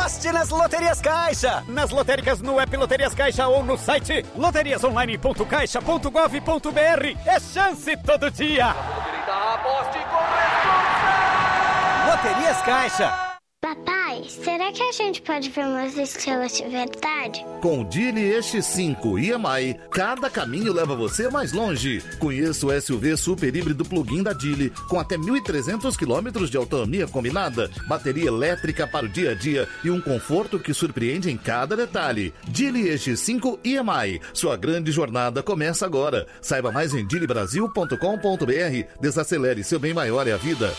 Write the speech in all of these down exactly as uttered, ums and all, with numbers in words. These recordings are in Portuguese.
Aposte nas Loterias Caixa. Nas lotéricas, no app Loterias Caixa ou no site loterias online ponto caixa ponto gov ponto br. É chance todo dia. Aposte com responsa. Loterias Caixa. Papai, será que a gente pode ver umas estrelas de verdade? Com o Geely E X cinco I M I, cada caminho leva você mais longe. Conheça o S U V super híbrido plug-in da Geely, com até mil e trezentos quilômetros de autonomia combinada, bateria elétrica para o dia a dia e um conforto que surpreende em cada detalhe. Geely E X cinco I M I, sua grande jornada começa agora. Saiba mais em geely brasil ponto com ponto br. Desacelere, seu bem maior é a vida.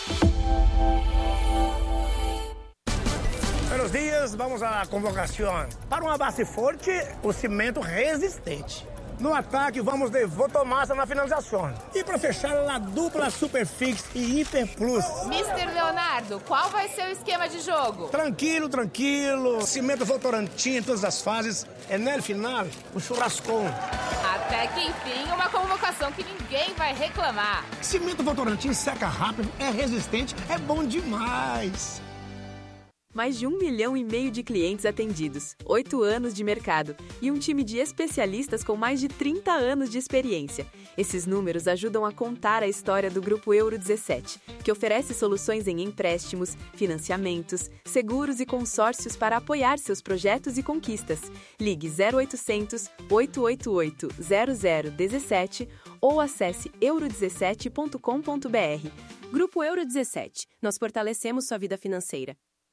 Buenos dias, vamos à convocação. Para uma base forte, o cimento resistente. No ataque, vamos de Votomassa na finalização. E para fechar, a dupla Superfix e Hiper Plus. mister Leonardo, qual vai ser o esquema de jogo? Tranquilo, tranquilo. Cimento Votorantim em todas as fases. É no final, o churrascão. Até que enfim, uma convocação que ninguém vai reclamar. Cimento Votorantim seca rápido, é resistente, é bom demais. Mais de um milhão e meio de clientes atendidos, oito anos de mercado e um time de especialistas com mais de trinta anos de experiência. Esses números ajudam a contar a história do Grupo Euro dezessete, que oferece soluções em empréstimos, financiamentos, seguros e consórcios para apoiar seus projetos e conquistas. Ligue zero oitocentos, oito oito oito, zero zero um sete ou acesse euro dezessete ponto com ponto br. Grupo Euro dezessete. Nós fortalecemos sua vida financeira.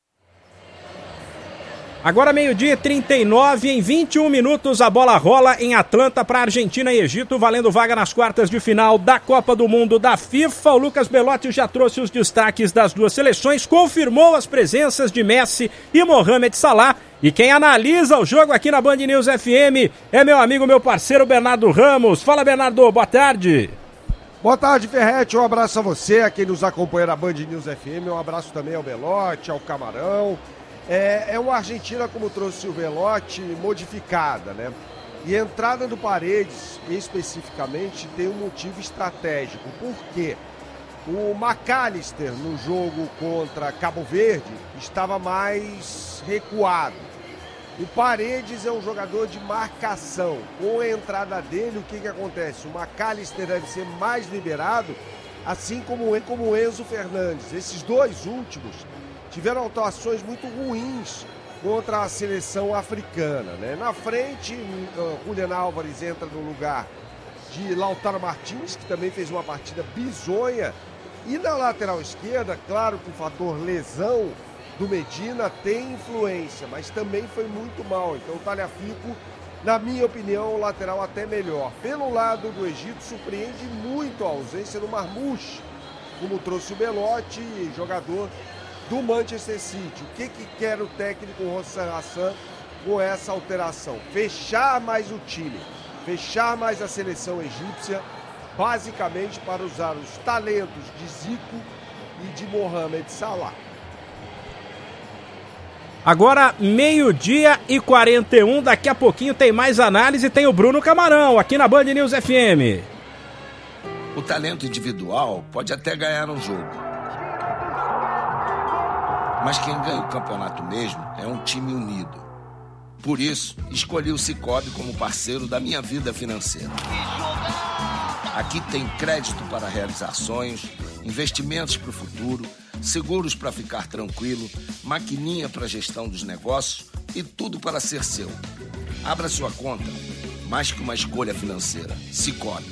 Agora meio-dia e trinta e nove, em vinte e um minutos a bola rola em Atlanta para Argentina e Egito, valendo vaga nas quartas de final da Copa do Mundo da FIFA. O Lucas Belotti já trouxe os destaques das duas seleções, confirmou as presenças de Messi e Mohamed Salah. E quem analisa o jogo aqui na Band News F M é meu amigo, meu parceiro Bernardo Ramos. Fala, Bernardo, boa tarde. Boa tarde, Ferretti, um abraço a você, a quem nos acompanha na Band News F M, um abraço também ao Belotti, ao Camarão. É, é uma Argentina, como trouxe o Belotti, modificada, né? E a entrada do Paredes, especificamente, tem um motivo estratégico. Por quê? O McAllister, no jogo contra Cabo Verde, estava mais recuado. O Paredes é um jogador de marcação. Com a entrada dele, o que, que acontece? O McAllister deve ser mais liberado, assim como, como o Enzo Fernandes. Esses dois últimos tiveram atuações muito ruins contra a seleção africana, né? Na frente, uh, Julián Álvares entra no lugar de Lautaro Martins, que também fez uma partida bizonha. E na lateral esquerda, claro que o fator lesão do Medina tem influência, mas também foi muito mal. Então o Tagliafico, na minha opinião, o lateral até melhor. Pelo lado do Egito, surpreende muito a ausência do Marmouche, como trouxe o Belotti, jogador do Manchester City. O que, que quer o técnico Hossein Hassan com essa alteração? Fechar mais o time, fechar mais a seleção egípcia, basicamente para usar os talentos de Zico e de Mohamed Salah. Agora, meio-dia e quarenta e um, daqui a pouquinho tem mais análise, tem o Bruno Camarão, aqui na Band News F M. O talento individual pode até ganhar um jogo, mas quem ganha o campeonato mesmo é um time unido. Por isso, escolhi o Sicoob como parceiro da minha vida financeira. Aqui tem crédito para realizar sonhos, investimentos para o futuro, seguros para ficar tranquilo, maquininha para gestão dos negócios e tudo para ser seu. Abra sua conta, mais que uma escolha financeira. Sicoob.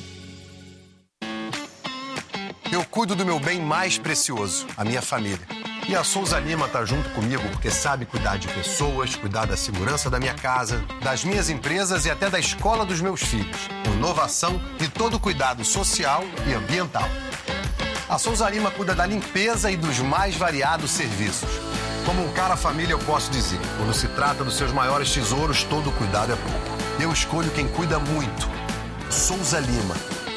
Eu cuido do meu bem mais precioso, a minha família. E a Souza Lima tá junto comigo porque sabe cuidar de pessoas, cuidar da segurança da minha casa, das minhas empresas e até da escola dos meus filhos. Inovação e todo cuidado social e ambiental. A Souza Lima cuida da limpeza e dos mais variados serviços. Como um cara família, eu posso dizer, quando se trata dos seus maiores tesouros, todo cuidado é pouco. Eu escolho quem cuida muito. Souza Lima.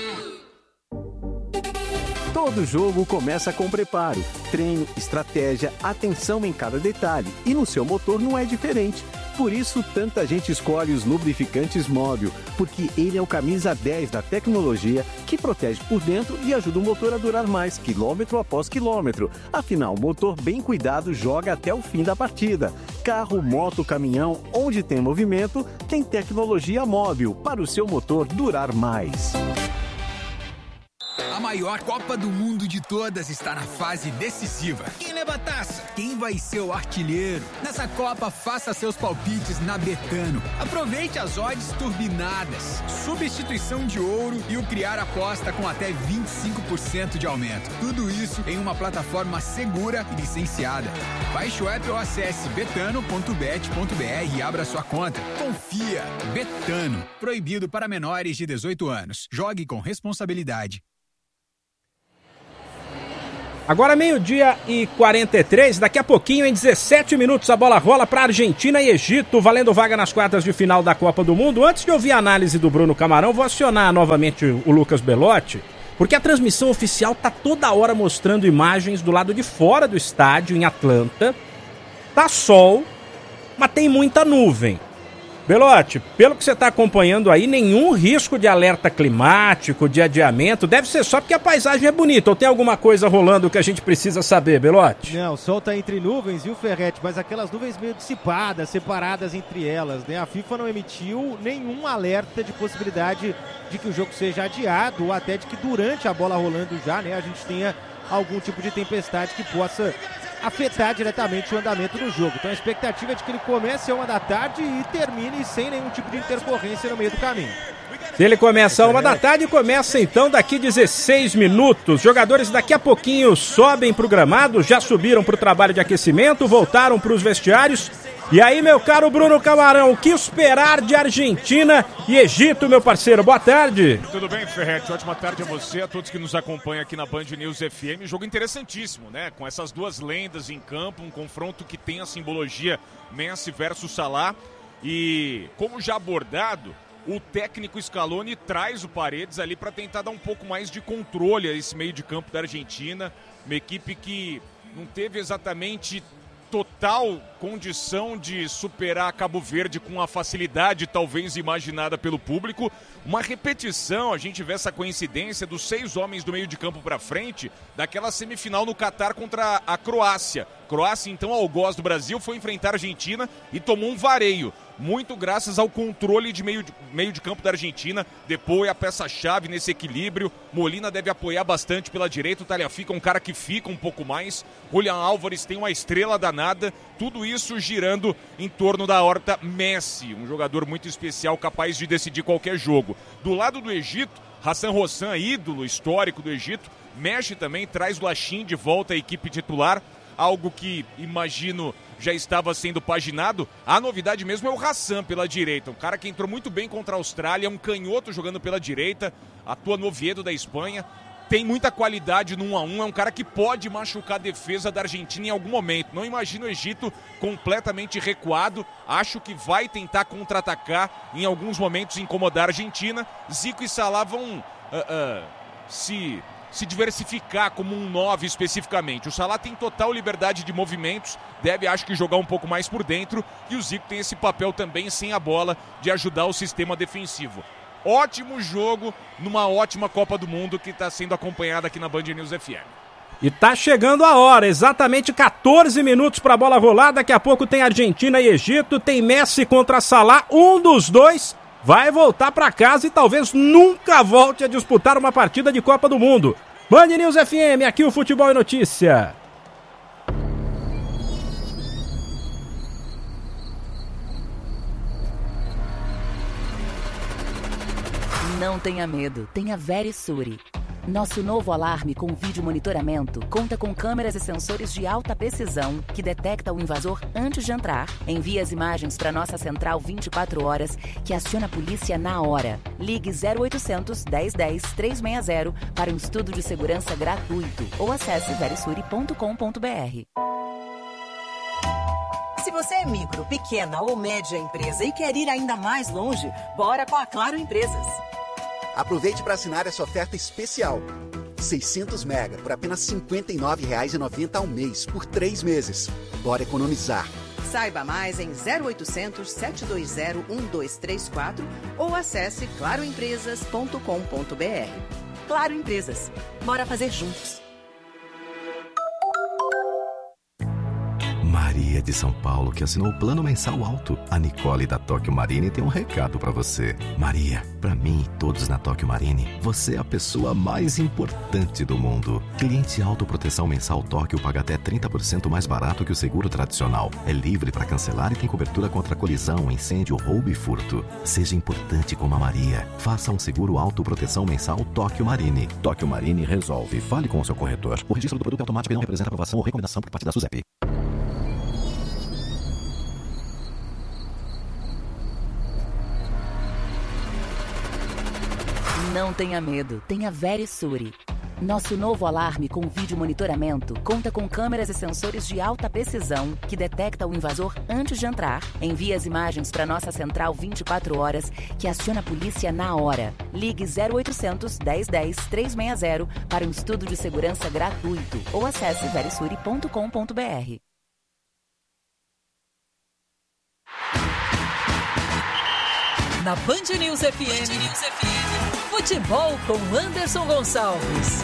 Todo jogo começa com preparo, treino, estratégia, atenção em cada detalhe. E no seu motor não é diferente. Por isso, tanta gente escolhe os lubrificantes Móbil, porque ele é o camisa dez da tecnologia que protege por dentro e ajuda o motor a durar mais, quilômetro após quilômetro. Afinal, o motor bem cuidado joga até o fim da partida. Carro, moto, caminhão, onde tem movimento, tem tecnologia Móbil para o seu motor durar mais. A maior Copa do Mundo de todas está na fase decisiva. Quem leva a taça? Quem vai ser o artilheiro? Nessa Copa, faça seus palpites na Betano. Aproveite as odds turbinadas, substituição de ouro e o criar aposta com até vinte e cinco por cento de aumento. Tudo isso em uma plataforma segura e licenciada. Baixe o app ou acesse betano ponto bet ponto br e abra sua conta. Confia. Betano. Proibido para menores de dezoito anos. Jogue com responsabilidade. Agora meio-dia e quarenta e três, daqui a pouquinho, em dezessete minutos, a bola rola para Argentina e Egito, valendo vaga nas quartas de final da Copa do Mundo. Antes de ouvir a análise do Bruno Camarão, vou acionar novamente o Lucas Belotti, porque a transmissão oficial tá toda hora mostrando imagens do lado de fora do estádio, em Atlanta. Tá sol, mas tem muita nuvem. Belotti, pelo que você está acompanhando aí, nenhum risco de alerta climático, de adiamento, deve ser só porque a paisagem é bonita, ou tem alguma coisa rolando que a gente precisa saber, Belotti? Não, o sol está entre nuvens, viu, Ferretti? Mas aquelas nuvens meio dissipadas, separadas entre elas, né? A FIFA não emitiu nenhum alerta de possibilidade de que o jogo seja adiado, ou até de que durante a bola rolando já, né, a gente tenha algum tipo de tempestade que possa afetar diretamente o andamento do jogo. Então a expectativa é de que ele comece a uma da tarde e termine sem nenhum tipo de intercorrência no meio do caminho. Se ele começa a uma da tarde, começa então daqui dezesseis minutos. Jogadores daqui a pouquinho sobem pro gramado, já subiram pro trabalho de aquecimento, voltaram pros vestiários. E aí, meu caro Bruno Camarão, o que esperar de Argentina e Egito, meu parceiro? Boa tarde. Tudo bem, Ferretti? Ótima tarde a você, a todos que nos acompanham aqui na Band News F M. Jogo interessantíssimo, né? Com essas duas lendas em campo, um confronto que tem a simbologia Messi versus Salah. E, como já abordado, o técnico Scaloni traz o Paredes ali para tentar dar um pouco mais de controle a esse meio de campo da Argentina. Uma equipe que não teve exatamente total condição de superar Cabo Verde com a facilidade talvez imaginada pelo público. Uma repetição, a gente vê essa coincidência dos seis homens do meio de campo para frente daquela semifinal no Catar contra a Croácia. Croácia, então, algoz do Brasil, foi enfrentar a Argentina e tomou um vareio. Muito graças ao controle de meio de, meio de campo da Argentina. Depois a peça-chave nesse equilíbrio. Molina deve apoiar bastante pela direita. O Tagliafico é um cara que fica um pouco mais. Julián Álvares tem uma estrela danada. Tudo isso girando em torno da horta Messi. Um jogador muito especial, capaz de decidir qualquer jogo. Do lado do Egito, Hassan Rossan, ídolo histórico do Egito, mexe também, traz o Lachin de volta à equipe titular. Algo que, imagino, já estava sendo paginado. A novidade mesmo é o Hassan pela direita. Um cara que entrou muito bem contra a Austrália, um canhoto jogando pela direita, atua no Oviedo da Espanha. Tem muita qualidade no um a um, é um cara que pode machucar a defesa da Argentina em algum momento. Não imagino o Egito completamente recuado. Acho que vai tentar contra-atacar em alguns momentos, incomodar a Argentina. Zico e Salah vão uh, uh, se... se diversificar como um nove especificamente. O Salah tem total liberdade de movimentos, deve, acho que, jogar um pouco mais por dentro, e o Zico tem esse papel também, sem a bola, de ajudar o sistema defensivo. Ótimo jogo, numa ótima Copa do Mundo que está sendo acompanhada aqui na Band News F M. E tá chegando a hora, exatamente catorze minutos para a bola rolar. Daqui a pouco tem Argentina e Egito, tem Messi contra Salah, um dos dois vai voltar para casa e talvez nunca volte a disputar uma partida de Copa do Mundo. Band News F M, aqui o Futebol é Notícia. Não tenha medo, tenha Verisure. Nosso novo alarme com vídeo monitoramento conta com câmeras e sensores de alta precisão que detecta o invasor antes de entrar, envia as imagens para nossa central vinte e quatro horas, que aciona a polícia na hora. Ligue zero oitocentos, dez dez, trezentos e sessenta para um estudo de segurança gratuito ou acesse verisure ponto com ponto br. Se você é micro, pequena ou média empresa e quer ir ainda mais longe, bora com a Claro Empresas. Aproveite para assinar essa oferta especial. seiscentos mega por apenas cinquenta e nove reais e noventa centavos ao mês, por três meses. Bora economizar. Saiba mais em zero oitocentos, sete dois zero, um dois três quatro ou acesse claro empresas ponto com ponto br. Claro Empresas. Bora fazer juntos. Maria de São Paulo, que assinou o plano mensal alto. A Nicole da Tóquio Marine tem um recado pra você. Maria, pra mim e todos na Tóquio Marine, você é a pessoa mais importante do mundo. Cliente autoproteção mensal Tóquio paga até trinta por cento mais barato que o seguro tradicional. É livre para cancelar e tem cobertura contra colisão, incêndio, roubo e furto. Seja importante como a Maria. Faça um seguro autoproteção mensal Tóquio Marine. Tóquio Marine resolve. Fale com o seu corretor. O registro do produto é automático e não representa aprovação ou recomendação por parte da SUSEP. Não tenha medo, tenha Verisure. Nosso novo alarme com vídeo monitoramento conta com câmeras e sensores de alta precisão que detecta o invasor antes de entrar, envia as imagens para nossa central vinte e quatro horas, que aciona a polícia na hora. Ligue zero oitocentos, dez dez, trezentos e sessenta para um estudo de segurança gratuito ou acesse verisure ponto com ponto br. Na Band News F M, Band News F M. Futebol com Anderson Gonçalves.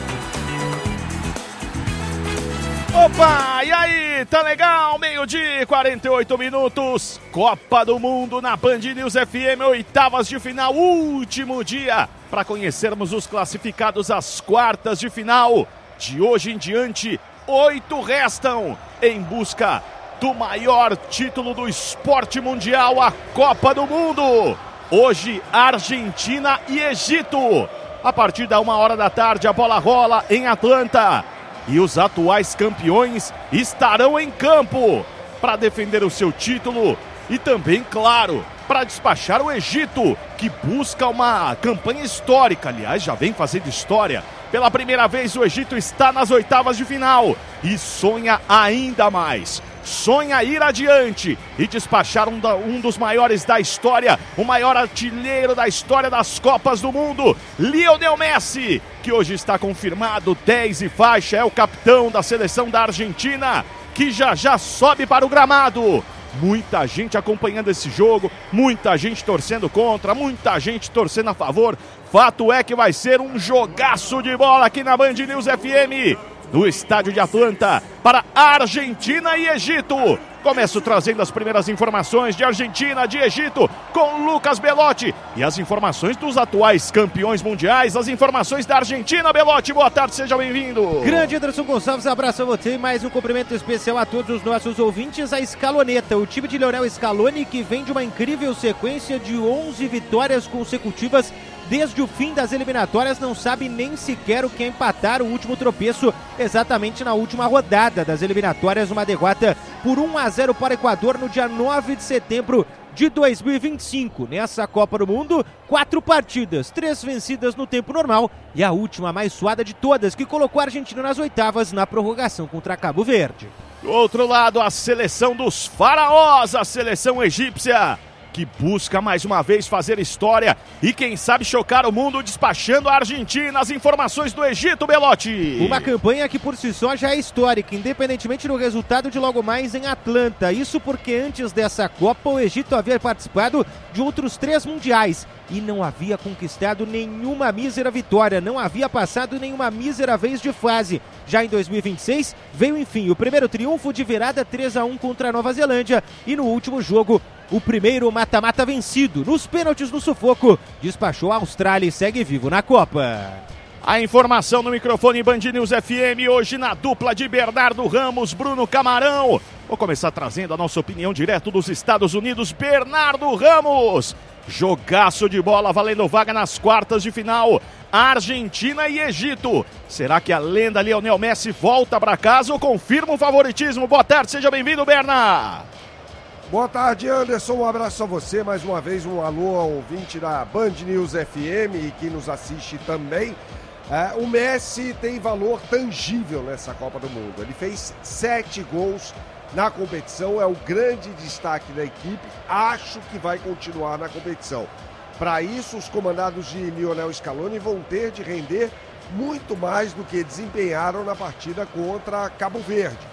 Opa, e aí, tá legal? Meio-dia, quarenta e oito minutos. Copa do Mundo na Band News F M, oitavas de final, último dia para conhecermos os classificados às quartas de final. De hoje em diante, oito restam em busca do maior título do esporte mundial, a Copa do Mundo. Hoje, Argentina e Egito. A partir da uma hora da tarde, a bola rola em Atlanta. E os atuais campeões estarão em campo para defender o seu título e também, claro, para despachar o Egito, que busca uma campanha histórica. Aliás, já vem fazendo história. Pela primeira vez, o Egito está nas oitavas de final e sonha ainda mais. Sonha ir adiante e despachar um, da, um dos maiores da história, o maior artilheiro da história das Copas do Mundo, Lionel Messi, que hoje está confirmado, dez e faixa, é o capitão da seleção da Argentina, que já já sobe para o gramado. Muita gente acompanhando esse jogo, muita gente torcendo contra, muita gente torcendo a favor. Fato é que vai ser um jogaço de bola aqui na Band News F M. No estádio de Atlanta, para Argentina e Egito. Começo trazendo as primeiras informações de Argentina, de Egito, com Lucas Belotti. E as informações dos atuais campeões mundiais, as informações da Argentina. Belotti, boa tarde, seja bem-vindo. Grande Anderson Gonçalves, abraço a você e mais um cumprimento especial a todos os nossos ouvintes. A Scaloneta, o time de Lionel Scaloni, que vem de uma incrível sequência de onze vitórias consecutivas desde o fim das eliminatórias, não sabe nem sequer o que é empatar o último tropeço exatamente na última rodada das eliminatórias, uma derrota por um a zero para o Equador no dia nove de setembro de dois mil e vinte e cinco. Nessa Copa do Mundo, quatro partidas, três vencidas no tempo normal e a última mais suada de todas, que colocou a Argentina nas oitavas na prorrogação contra Cabo Verde. Do outro lado, a seleção dos faraós, a seleção egípcia, que busca mais uma vez fazer história e quem sabe chocar o mundo despachando a Argentina. As informações do Egito, Belotti. Uma campanha que por si só já é histórica, independentemente do resultado de logo mais em Atlanta. Isso porque antes dessa Copa o Egito havia participado de outros três mundiais e não havia conquistado nenhuma mísera vitória, não havia passado nenhuma mísera vez de fase. Já em dois mil e vinte e seis veio enfim o primeiro triunfo de virada três a um contra a Nova Zelândia e no último jogo o primeiro mata-mata vencido, nos pênaltis no sufoco, despachou a Austrália e segue vivo na Copa. A informação no microfone Band News F M, hoje na dupla de Bernardo Ramos, Bruno Camarão. Vou começar trazendo a nossa opinião direto dos Estados Unidos, Bernardo Ramos. Jogaço de bola valendo vaga nas quartas de final, Argentina e Egito. Será que a lenda Lionel Messi volta para casa ou confirma o favoritismo? Boa tarde, seja bem-vindo, Bernardo. Boa tarde, Anderson, um abraço a você, mais uma vez um alô ao ouvinte da Band News F M e que nos assiste também. É, o Messi tem valor tangível nessa Copa do Mundo, ele fez sete gols na competição, é o grande destaque da equipe, acho que vai continuar na competição. Para isso, os comandados de Lionel Scaloni vão ter de render muito mais do que desempenharam na partida contra Cabo Verde.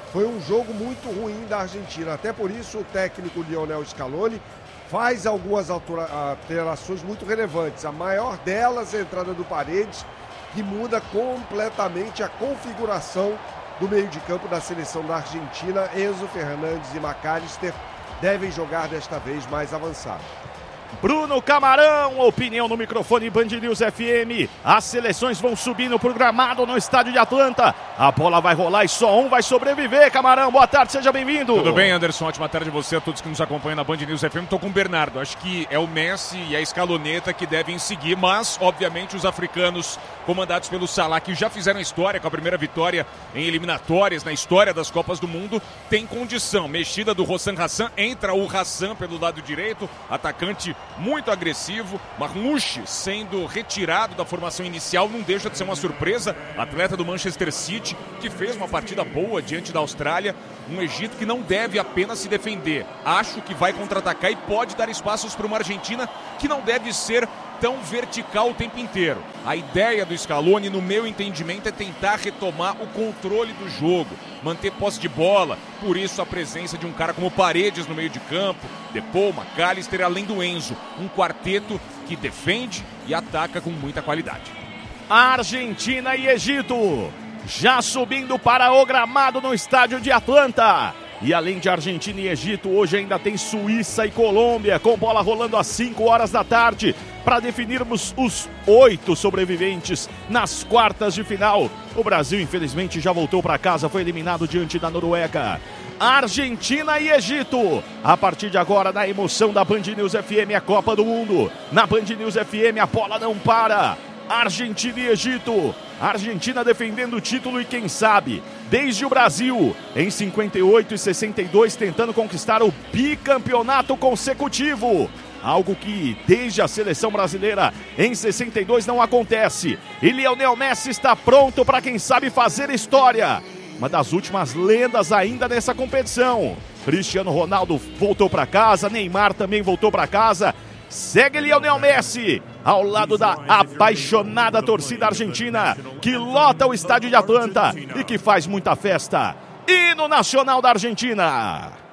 foi um jogo muito ruim da Argentina. Até por isso o técnico Lionel Scaloni faz algumas alterações muito relevantes. A maior delas é a entrada do Paredes, que muda completamente a configuração do meio de campo da seleção da Argentina. Enzo Fernandes e McAllister devem jogar desta vez mais avançado. Bruno Camarão, opinião no microfone Band News F M. As seleções vão subindo pro gramado no estádio de Atlanta. A bola vai rolar e só um vai sobreviver. Camarão, boa tarde, seja bem-vindo. Tudo bem, Anderson? Ótima tarde a você, a todos que nos acompanham na Band News F M. Estou com o Bernardo. Acho que é o Messi e a Scaloneta que devem seguir, mas, obviamente, os africanos comandados pelo Salah, que já fizeram história com a primeira vitória em eliminatórias na história das Copas do Mundo, tem condição. Mexida do Hossan Hassan, entra o Hassan pelo lado direito, atacante muito agressivo. Marmouche sendo retirado da formação inicial, não deixa de ser uma surpresa. Atleta do Manchester City, que fez uma partida boa diante da Austrália. Um Egito que não deve apenas se defender. Acho que vai contra-atacar e pode dar espaços para uma Argentina que não deve ser tão vertical o tempo inteiro. A ideia do Scaloni, no meu entendimento, é tentar retomar o controle do jogo, manter posse de bola. Por isso a presença de um cara como Paredes no meio de campo, Depou, McAllister, além do Enzo. Um quarteto que defende e ataca com muita qualidade. Argentina e Egito já subindo para o gramado no estádio de Atlanta. E além de Argentina e Egito, hoje ainda tem Suíça e Colômbia, com bola rolando às cinco horas da tarde, para definirmos os oito sobreviventes nas quartas de final. O Brasil, infelizmente, já voltou para casa, foi eliminado diante da Noruega. Argentina e Egito, a partir de agora, na emoção da Band News F M, a Copa do Mundo. Na Band News F M, a bola não para. Argentina e Egito, Argentina defendendo o título e quem sabe, desde o Brasil, em cinquenta e oito e sessenta e dois, tentando conquistar o bicampeonato consecutivo. Algo que desde a seleção brasileira em sessenta e dois não acontece. E Lionel Messi está pronto para quem sabe fazer história. Uma das últimas lendas ainda nessa competição. Cristiano Ronaldo voltou para casa, Neymar também voltou para casa. Segue Lionel Messi ao lado da apaixonada torcida argentina, que lota o estádio de Atlanta e que faz muita festa. Hino nacional da Argentina.